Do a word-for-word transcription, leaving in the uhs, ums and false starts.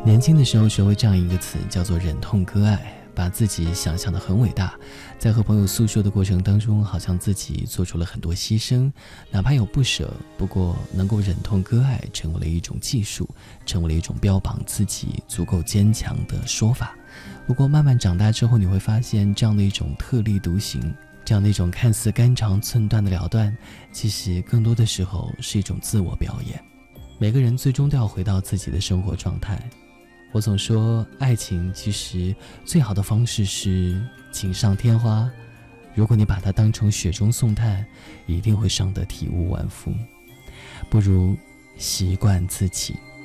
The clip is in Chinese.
年轻的时候学会这样一个词，叫做忍痛割爱，把自己想象得很伟大，在和朋友诉说的过程当中，好像自己做出了很多牺牲，哪怕有不舍，不过能够忍痛割爱成为了一种技术，成为了一种标榜自己足够坚强的说法。不过慢慢长大之后，你会发现这样的一种特立独行，这样的一种看似肝肠寸断的了断，其实更多的时候是一种自我表演。每个人最终都要回到自己的生活状态。我总说，爱情其实最好的方式是锦上添花，如果你把它当成雪中送炭，一定会伤得体无完肤。不如习惯自己。